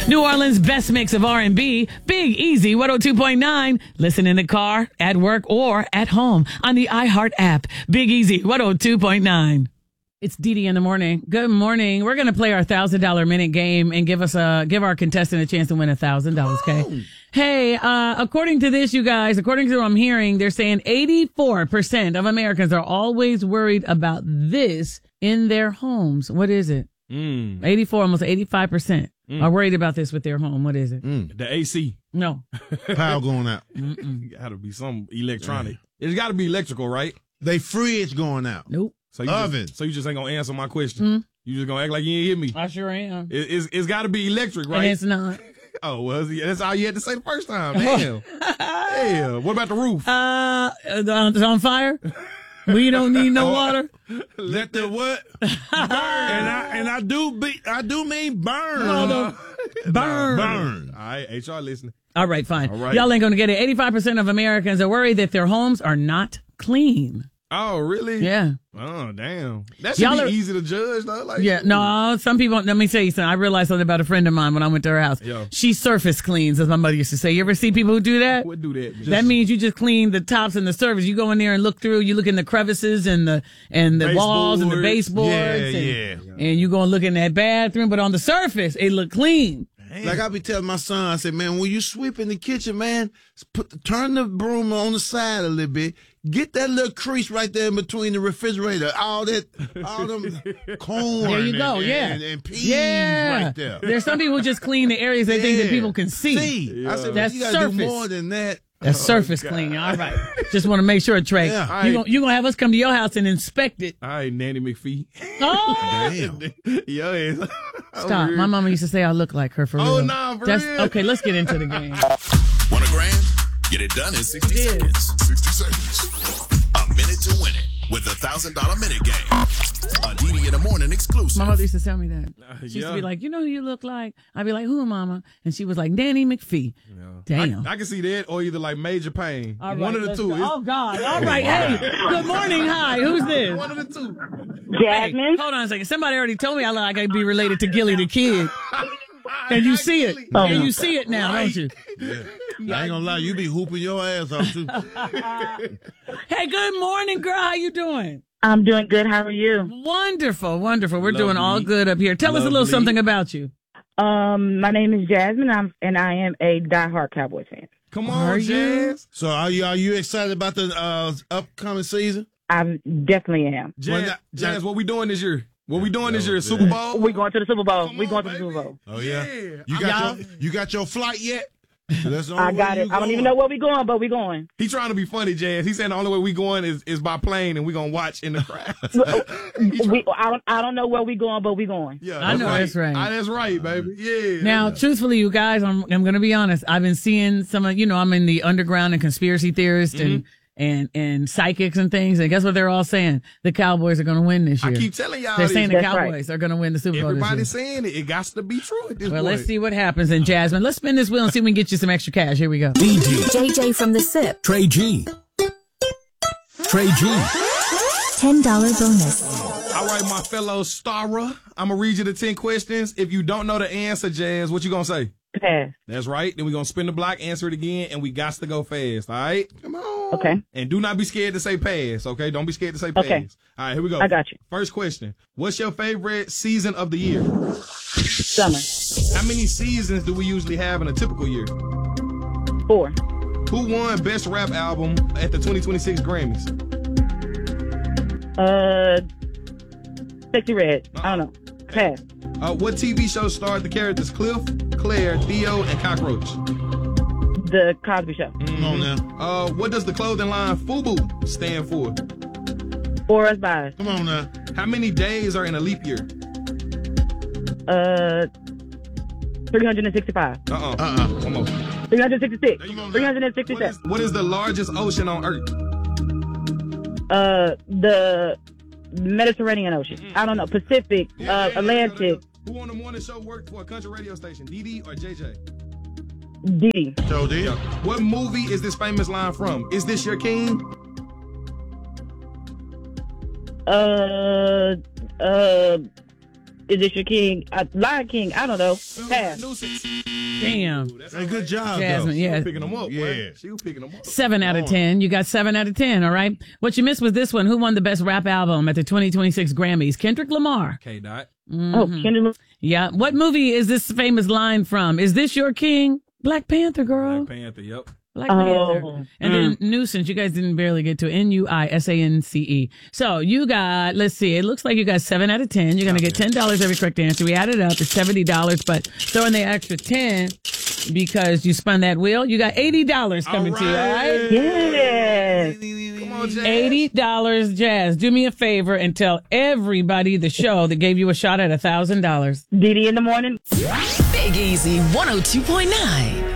New Orleans' best mix of R&B, Big Easy 102.9. Listen in the car, at work, or at home on the iHeart app. Big Easy 102.9. It's Dee in the morning. Good morning. We're going to play our $1,000 minute game and give our contestant a chance to win $1,000. Okay. Hey, according to this, you guys, according to what I'm hearing, they're saying 84% of Americans are always worried about this in their homes. What is it? 84, almost 85% are worried about this with their home. What is it? The AC. No. Power going out. Got to be some electronic. It's got to be electrical, right? They fridge going out. Nope. So you Oven. So you just ain't going to answer my question. You just going to act like you ain't hear me. I sure am. It's got to be electric, right? And it's not. Oh, well, that's all you had to say the first time. Damn. Damn. What about the roof? It's on fire? We don't need no water. Let the what? Burn. And I do mean burn. Burn. All right, HR listening. All right, fine. All right. Y'all ain't going to get it. 85% of Americans are worried that their homes are not clean. Oh, really? Yeah. Oh, damn. That should be easy to judge, though. Like, yeah, no, some people, let me tell you something. I realized something about a friend of mine when I went to her house. Yeah. She surface cleans, as my mother used to say. You ever see people who do that? What do that? That means you just clean the tops and the surface. You go in there and look through. You look in the crevices and the walls and the baseboards. And you go and look in that bathroom. But on the surface, it look clean. Man. Like I be telling my son, I said, man, when you sweep in the kitchen, man, turn the broom on the side a little bit. Get that little crease right there in between the refrigerator. All them corn. There you go. And peas right there. There's some people who just clean the areas they think that people can see. Yeah. I said, that's you gotta surface. do more than that. That's surface cleaning. All right. Just want to make sure, Trey. Yeah. You're going to have us come to your house and inspect it. All right, Nanny McPhee. Oh! Damn. Yo, Stop. My mama used to say I look like her for real. Oh, nah, for real. Okay, let's get into the game. Want $1,000? Get it done in 60 seconds. 60 seconds. A minute to win it with the $1,000 minute game. A Dee in the morning exclusive. My mother used to tell me that. She used to yeah. be like, you know who you look like? I'd be like, who, Mama? And she was like, Nanny McPhee. Yeah. Damn. I can see that or either like Major Payne. All right, one of the let's two. go. Oh, God. All right. Hey, good morning. Hi. Who's this? One of the two. Hey, Jasmine. hold on a second. Somebody already told me I look like I'd be related to Gilly the Kid. And you see it. And you see it now, don't you? Yeah. I ain't gonna lie, you be hooping your ass off too. Hey, good morning, girl. How you doing? I'm doing good. How are you? Wonderful, wonderful. We're doing all Lovely. good up here. Tell us a little Lovely. something about you. My name is Jasmine, and I am a diehard Cowboys fan. Come Are on, you? Jazz. So are you excited about the upcoming season? I definitely am. Jazz, what we doing this year? What we doing this year? Super Bowl? We're going to the Super Bowl. Come We're going on, to the baby. Super Bowl. Oh yeah. Yeah. You got your flight yet? That's the I only got way it. you I don't even going. know where we're going, but we're going. He trying to be funny, Jazz. He saying the only way we going is by plane, and we gonna watch in the crowd. I don't know where we're going, but we're going. Yeah, I know that's right. That's right, baby. Yeah. Now, truthfully, you guys, I'm going to be honest. I've been seeing some of, I'm in the underground and conspiracy theorists and psychics and things. And guess what they're all saying? The Cowboys are going to win this year. I keep telling y'all They're this. saying the That's Cowboys are going to win the Super Bowl this year. Everybody's saying it. It got to be true at this Well, point. let's see what happens. And Jasmine, let's spin this wheel and see if we can get you some extra cash. Here we go. DG, JJ from the SIP. Trey G. Trey G. $10 bonus. All right, my fellow starrer. I'm going to read you the 10 questions. If you don't know the answer, Jazz, what you going to say? Pass. That's right. Then we're going to spin the block, answer it again, and we got to go fast. All right? Come on. Okay. And do not be scared to say pass, okay? Don't be scared to say pass. Okay. All right, here we go. I got you. First question. What's your favorite season of the year? Summer. How many seasons do we usually have in a typical year? 4. Who won Best Rap Album at the 2026 Grammys? Sexy Red. I don't know. Pass. What TV show starred the characters Cliff, Claire, Theo, and Cockroach? The Cosby Show. Come on now. What does the clothing line FUBU stand for? For Us By Us. Come on now. How many days are in a leap year? 365. Come on. 366. You gonna- 367. What is the largest ocean on Earth? The Mediterranean Ocean. I don't know. Pacific, Atlantic, Who on the morning show worked for a country radio station, Dee or JJ? Diddy. So did. What movie is this famous line from? Is this your king? Is this your king? Lion King. I don't know. Pass. Nuisance. Damn. Hey, good job, Jasmine, though. yeah. Picking them up. Yeah. Yeah. She was picking them up. 7 out of 10. You got 7 out of 10, all right? What you missed was this one. Who won the best rap album at the 2026 Grammys? Kendrick Lamar. K-Dot. Oh, Kendrick. Yeah. What movie is this famous line from? Is this your king? Black Panther, girl. Black Panther, yep. Black Panther. Oh. And then Nuisance. You guys didn't barely get to it. Nuisance. So you got, let's see, it looks like you got 7 out of 10. You're going to get $10 every correct answer. We added up. It's $70, but throw in the extra 10 because you spun that wheel. You got $80 coming to you, all right? Yes. Come on, Jazz. $80, Jazz. Do me a favor and tell everybody the show that gave you a shot at $1,000. Didi in the morning. Big Easy 102.9.